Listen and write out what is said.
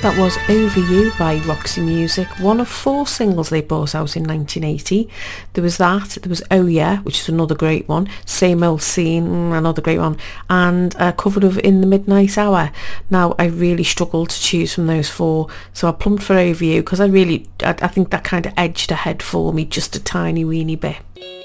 That was Over You by Roxy Music, one of 4 singles they brought out in 1980. There was that, there was Oh Yeah, which is another great one, Same Old Scene, another great one, and a cover of In the Midnight Hour. Now, I really struggled to choose from those 4, so I plumped for Over You because I think that kind of edged ahead for me just a tiny weeny bit.